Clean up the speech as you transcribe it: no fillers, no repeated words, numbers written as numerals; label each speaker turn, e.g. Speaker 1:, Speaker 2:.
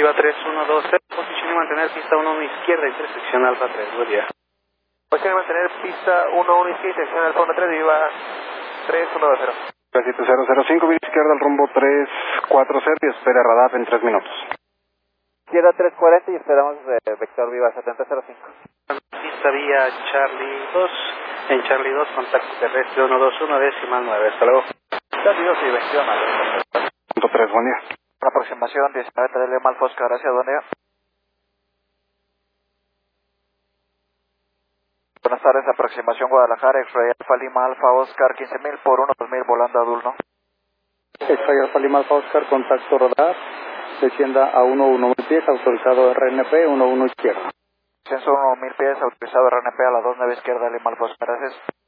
Speaker 1: Viva 3120, posición y mantener pista 11 izquierda, intersección Alfa 3, buen día.
Speaker 2: Posición y mantener pista 11 izquierda, intersección Alfa 3, Viva 3120.
Speaker 3: 7005, vía izquierda al rumbo 340 y espera radar en 3 minutos.
Speaker 2: Izquierda 340 y esperamos vector Viva 7005.
Speaker 1: Pista vía Charlie 2, en Charlie 2, contacto terrestre 121, decimal 9, hasta luego.
Speaker 2: Charlie 2 y 22 mal.
Speaker 3: Punto 3, buen día.
Speaker 2: Una aproximación 19 Tele Alfa Oscar, gracias, buen día. Buenas tardes, aproximación Guadalajara, X-Ray Alfa Lima Alfa Oscar, 15.000 por 1, 2.000 volando Adulno.
Speaker 3: X-Ray Alfa Lima Alfa Oscar, contacto radar, descienda a 11 pies, autorizado RNP, 11 izquierda.
Speaker 2: Ascenso 1.000 pies, autorizado RNP a la 29 izquierda Lima Alfa Oscar, gracias.